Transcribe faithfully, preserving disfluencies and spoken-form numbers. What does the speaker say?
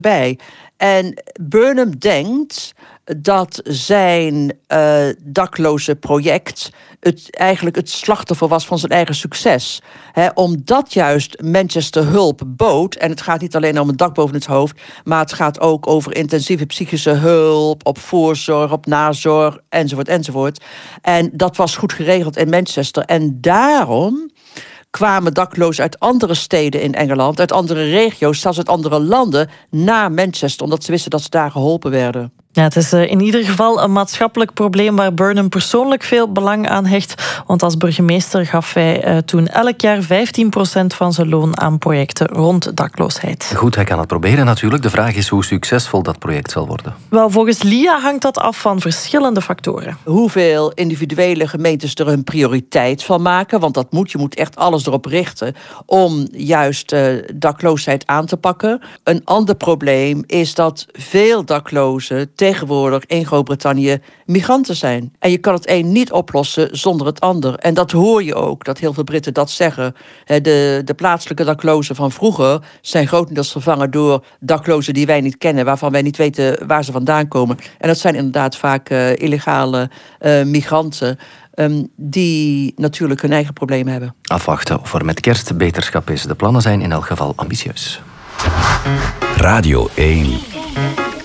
bij. En Burnham denkt dat zijn uh, dakloze project het, eigenlijk het slachtoffer was van zijn eigen succes. He, omdat juist Manchester hulp bood, en het gaat niet alleen om een dak boven het hoofd, maar het gaat ook over intensieve psychische hulp, op voorzorg, op nazorg, enzovoort, enzovoort. En dat was goed geregeld in Manchester. En daarom kwamen daklozen uit andere steden in Engeland, uit andere regio's, zelfs uit andere landen, naar Manchester, omdat ze wisten dat ze daar geholpen werden. Ja, het is in ieder geval een maatschappelijk probleem waar Burnham persoonlijk veel belang aan hecht. Want als burgemeester gaf hij toen elk jaar vijftien procent van zijn loon aan projecten rond dakloosheid. Goed, hij kan het proberen natuurlijk. De vraag is hoe succesvol dat project zal worden. Wel, volgens Lia hangt dat af van verschillende factoren. Hoeveel individuele gemeentes er een prioriteit van maken, want dat moet, je moet echt alles erop richten om juist uh, dakloosheid aan te pakken. Een ander probleem is dat veel daklozen tegenwoordig in Groot-Brittannië migranten zijn. En je kan het een niet oplossen zonder het ander. En dat hoor je ook, dat heel veel Britten dat zeggen. De, de plaatselijke daklozen van vroeger zijn grotendeels vervangen door daklozen die wij niet kennen, waarvan wij niet weten waar ze vandaan komen. En dat zijn inderdaad vaak uh, illegale uh, migranten um, die natuurlijk hun eigen problemen hebben. Afwachten of er met kerst beterschap is. De plannen zijn in elk geval ambitieus. Radio één.